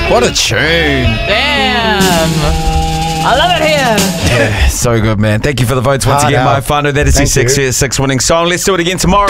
What a tune. Damn. I love it here. Yeah, so good, man. Thank you for the votes once again, my whānau. That is the 6 winning song. Let's do it again tomorrow.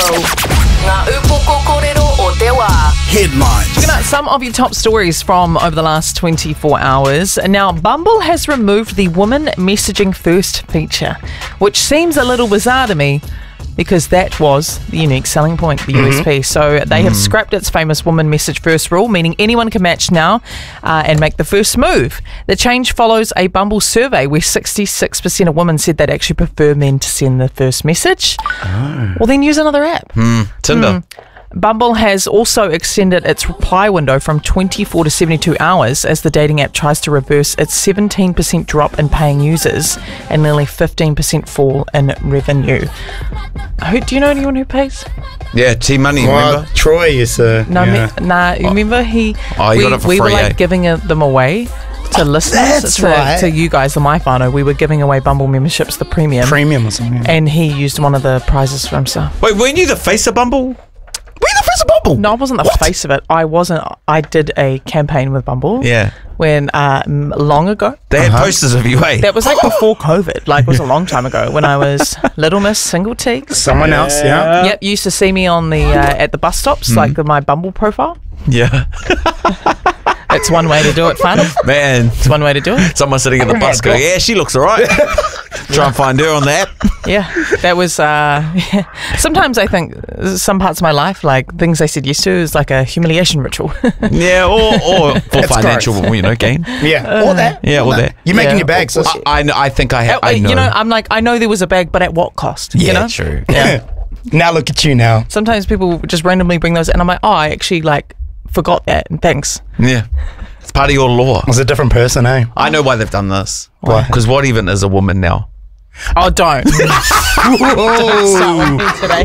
Headlines. Looking at some of your top stories from over the last 24 hours. Now, Bumble has removed the woman messaging first feature, which seems a little bizarre to me because that was the unique selling point, the USP. So they have scrapped its famous woman message first rule, meaning anyone can match now and make the first move. The change follows a Bumble survey where 66% of women said they'd actually prefer men to send the first message. Well, then use another app. Tinder. Bumble has also extended its reply window from 24 to 72 hours as the dating app tries to reverse its 17% drop in paying users and nearly 15% fall in revenue. Do you know anyone who pays? Yeah, T-Money, Well, remember? Troy is a... Remember you got it for we were free, like giving them away to listeners, to you guys, the My Whānau. We were giving away Bumble memberships, the premium or something. and he used one of the prizes for himself. Wait, weren't you the face of Bumble? Were you the first of Bumble? No, I wasn't the face of it. I did a campaign with Bumble. Yeah. When long ago. They had posters of you, eh? That was like before COVID. Like, it was a long time ago when I was Little Miss Single Teaks. Someone else, yeah. Yep, you used to see me on the at the bus stops, like my Bumble profile. Yeah. It's one way to do it, fun. Man. It's one way to do it. Someone sitting in the bus going, yeah, she looks all right. Try and find her on the app. Yeah, that was... sometimes I think some parts of my life, like things I said yes to, is like a humiliation ritual. Yeah, or for financial, gain. Yeah, all that. Yeah, all that. You're making your bag, so... I think I have. I know. I'm like, I know there was a bag, but at what cost? Yeah, you know? true. Yeah. Now look at you now. Sometimes people just randomly bring those, and I'm like, oh, I actually forgot that, and thanks. Yeah. It's part of your law. It's a different person, eh? I know why they've done this. Why? Because what even is a woman now? Oh, don't. Don't start with me today.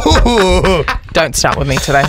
Don't start with me today.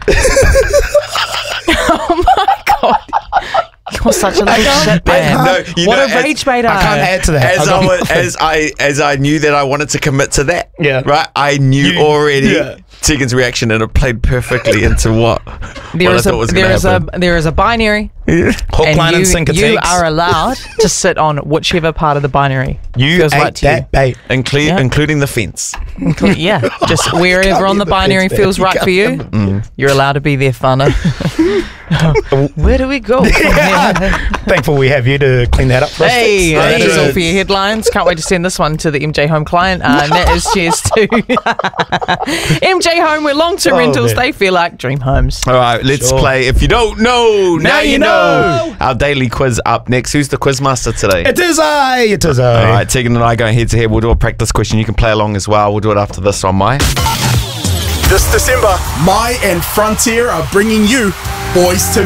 Oh my God. You're such a little shit man. What a rage baiter. I can't add to that. As I knew that I wanted to commit to that. Yeah. Right? I knew already Tegan's reaction, and it played perfectly into what I thought was going to happen. There is a binary. Hook, line, and sinker you takes. are allowed to sit on whichever part of the binary You feels ate right to that bait. Including the fence. Yeah, just wherever on the binary feels right for you, you're allowed to be there, Whānau. Where do we go? Thankful we have you to clean that up for us. Hey, that is all for your headlines. Can't wait to send this one to the MJ Home client. And that is cheers to MJ Home, where long-term rentals, they feel like dream homes. All right, let's play. If you don't know, now you know. Our daily quiz up next. Who's the quiz master today? It is I. All right, Tegan and I going head to head. We'll do a practice question. You can play along as well. We'll do it after this on My. This December, My and Frontier are bringing you Boys to